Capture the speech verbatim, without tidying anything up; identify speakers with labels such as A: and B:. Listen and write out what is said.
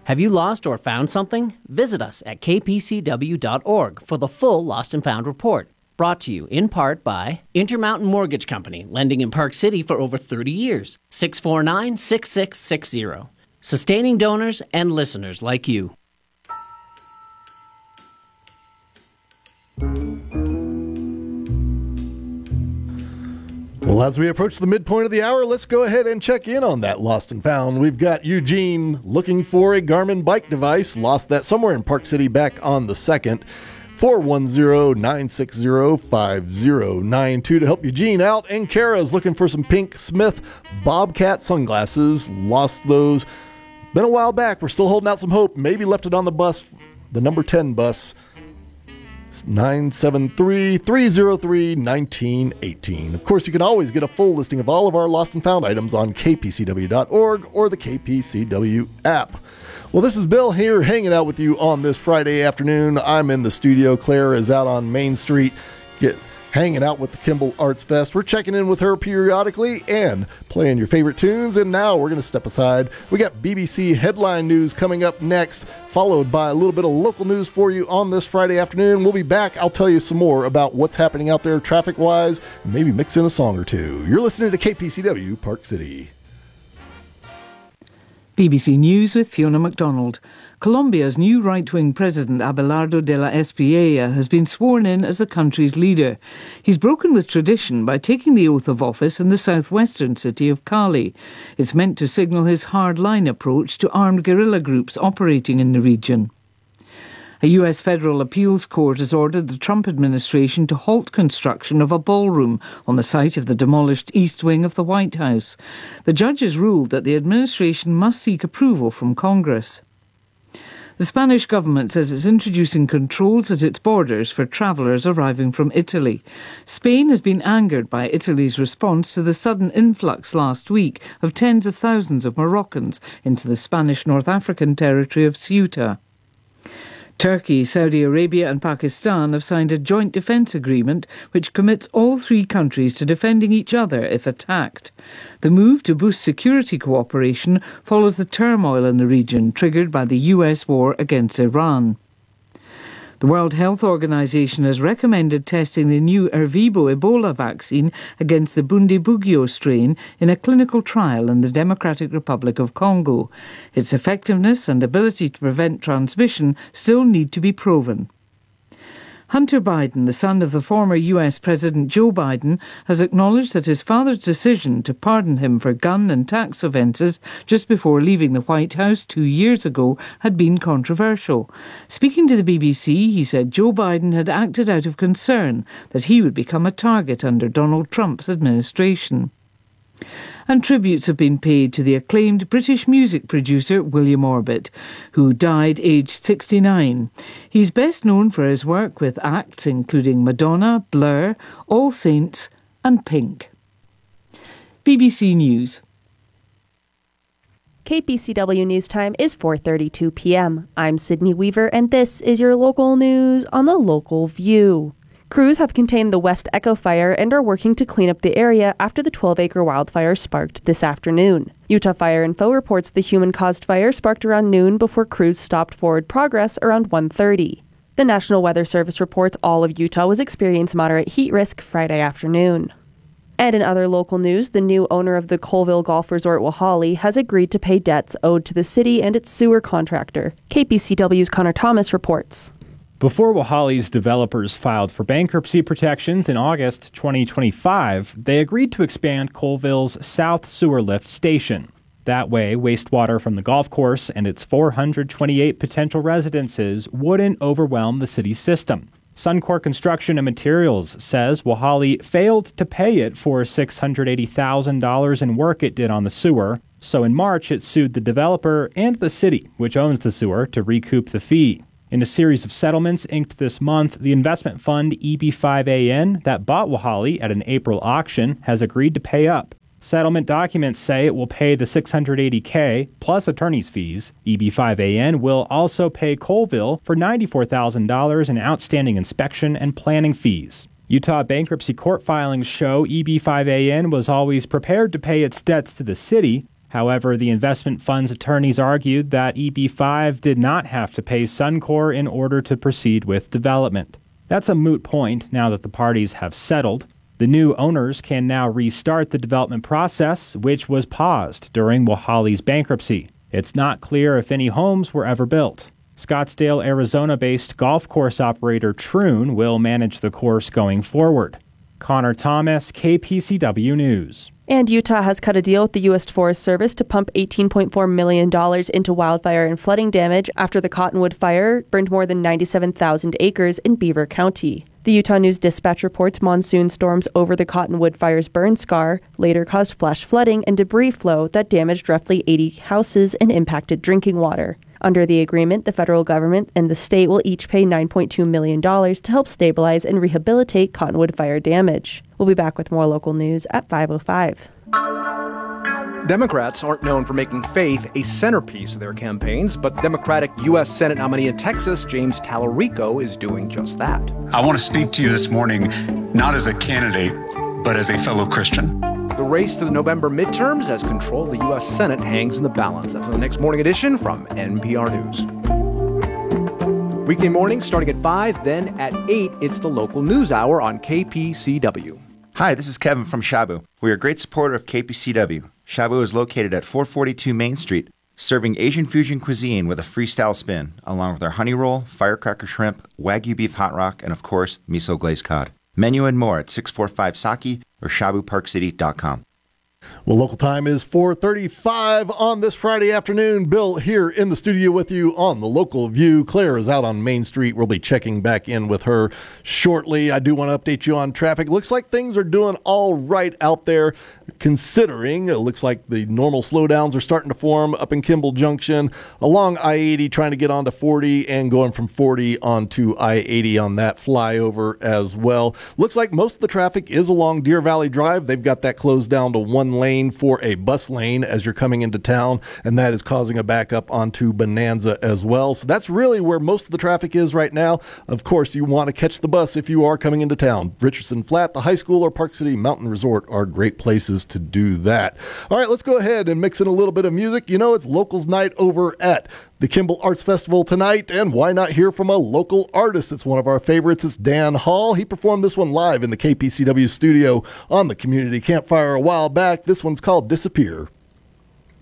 A: Have you lost or found something? Visit us at k p c w dot org for the full Lost and Found report. Brought to you in part by Intermountain Mortgage Company, lending in Park City for over thirty years. six four nine, six six six zero. Sustaining donors and listeners like you.
B: Well, as we approach the midpoint of the hour, let's go ahead and check in on that Lost and Found. We've got Eugene looking for a Garmin bike device. Lost that somewhere in Park City back on the second. four one zero, nine six zero, five zero nine two to help Eugene out. And Kara's looking for some Pink Smith Bobcat sunglasses. Lost those. Been a while back. We're still holding out some hope. Maybe left it on the bus, the number ten bus. nine seven three, three zero three, one nine one eight. Of course, you can always get a full listing of all of our Lost and Found items on k p c w dot org or the K P C W app. Well, this is Bill here hanging out with you on this Friday afternoon. I'm in the studio. Claire is out on Main Street get hanging out with the Kimball Arts Fest. We're checking in with her periodically and playing your favorite tunes. And now we're going to step aside. We got B B C headline news coming up next, followed by a little bit of local news for you on this Friday afternoon. We'll be back. I'll tell you some more about what's happening out there traffic-wise, and maybe mix in a song or two. You're listening to K P C W Park City.
C: B B C News with Fiona MacDonald. Colombia's new right-wing president, Abelardo de la Espriella, has been sworn in as the country's leader. He's broken with tradition by taking the oath of office in the southwestern city of Cali. It's meant to signal his hard-line approach to armed guerrilla groups operating in the region. A U S federal appeals court has ordered the Trump administration to halt construction of a ballroom on the site of the demolished East Wing of the White House. The judges ruled that the administration must seek approval from Congress. The Spanish government says it's introducing controls at its borders for travellers arriving from Italy. Spain has been angered by Italy's response to the sudden influx last week of tens of thousands of Moroccans into the Spanish North African territory of Ceuta. Turkey, Saudi Arabia and Pakistan have signed a joint defence agreement which commits all three countries to defending each other if attacked. The move to boost security cooperation follows the turmoil in the region triggered by the U S war against Iran. The World Health Organization has recommended testing the new Ervebo Ebola vaccine against the Bundibugyo strain in a clinical trial in the Democratic Republic of Congo. Its effectiveness and ability to prevent transmission still need to be proven. Hunter Biden, the son of the former U S President Joe Biden, has acknowledged that his father's decision to pardon him for gun and tax offences just before leaving the White House two years ago had been controversial. Speaking to the B B C, he said Joe Biden had acted out of concern that he would become a target under Donald Trump's administration. And tributes have been paid to the acclaimed British music producer William Orbit, who died aged sixty-nine. He's best known for his work with acts including Madonna, Blur, All Saints and Pink. B B C News.
D: K P C W News Time is four thirty-two p.m. I'm Sydney Weaver, and this is your local news on the Local View. Crews have contained the West Echo fire and are working to clean up the area after the twelve-acre wildfire sparked this afternoon. Utah Fire Info reports the human-caused fire sparked around noon before crews stopped forward progress around one thirty. The National Weather Service reports all of Utah was experiencing moderate heat risk Friday afternoon. And in other local news, the new owner of the Colville Golf Resort Wahali has agreed to pay debts owed to the city and its sewer contractor. K P C W's Connor Thomas reports.
E: Before Wahali's developers filed for bankruptcy protections in August twenty twenty-five, they agreed to expand Colville's South Sewer Lift Station. That way, wastewater from the golf course and its four hundred twenty-eight potential residences wouldn't overwhelm the city's system. Suncor Construction and Materials says Wahali failed to pay it for six hundred eighty thousand dollars in work it did on the sewer, so in March it sued the developer and the city, which owns the sewer, to recoup the fee. In a series of settlements inked this month, the investment fund E B five A N that bought Wahali at an April auction has agreed to pay up. Settlement documents say it will pay the six hundred eighty thousand dollars plus attorney's fees. E B five A N will also pay Colville for ninety-four thousand dollars in outstanding inspection and planning fees. Utah bankruptcy court filings show E B five A N was always prepared to pay its debts to the city. However, the investment fund's attorneys argued that E B five did not have to pay Suncor in order to proceed with development. That's a moot point now that the parties have settled. The new owners can now restart the development process, which was paused during Wohali's bankruptcy. It's not clear if any homes were ever built. Scottsdale, Arizona-based golf course operator Troon will manage the course going forward. Connor Thomas, K P C W News.
D: And Utah has cut a deal with the U S Forest Service to pump eighteen point four million dollars into wildfire and flooding damage after the Cottonwood Fire burned more than ninety-seven thousand acres in Beaver County. The Utah News Dispatch reports monsoon storms over the Cottonwood Fire's burn scar later caused flash flooding and debris flow that damaged roughly eighty houses and impacted drinking water. Under the agreement, the federal government and the state will each pay nine point two million dollars to help stabilize and rehabilitate Cottonwood Fire damage. We'll be back with more local news at five oh five.
F: Democrats aren't known for making faith a centerpiece of their campaigns, but Democratic U S Senate nominee in Texas, James Tallarico, is doing just that.
G: I want to speak to you this morning, not as a candidate, but as a fellow Christian.
F: The race to the November midterms as control of the U S Senate hangs in the balance. That's on the next morning edition from N P R News. Weekday mornings starting at five, then at eight, it's the local news hour on K P C W.
H: Hi, this is Kevin from Shabu. We are a great supporter of K P C W. Shabu is located at four forty-two Main Street, serving Asian fusion cuisine with a freestyle spin, along with our honey roll, firecracker shrimp, Wagyu beef hot rock, and of course, miso glazed cod. Menu and more at six forty-five Saki or shabu park city dot com.
B: Well, local time is four thirty-five on this Friday afternoon. Bill here in the studio with you on the Local View. Claire is out on Main Street. We'll be checking back in with her shortly. I do want to update you on traffic. Looks like things are doing all right out there, considering it looks like the normal slowdowns are starting to form up in Kimball Junction, along I eighty, trying to get onto forty, and going from forty onto I eighty on that flyover as well. Looks like most of the traffic is along Deer Valley Drive. They've got that closed down to one lane for a bus lane as you're coming into town, and that is causing a backup onto Bonanza as well. So that's really where most of the traffic is right now. Of course, you want to catch the bus if you are coming into town. Richardson Flat, the high school, or Park City Mountain Resort are great places to do that. All right, let's go ahead and mix in a little bit of music. You know, it's Locals Night over at the Kimball Arts Festival tonight, and why not hear from a local artist? It's one of our favorites. It's Dan Hall. He performed this one live in the K P C W studio on the Community Campfire a while back. This one's called Disappear.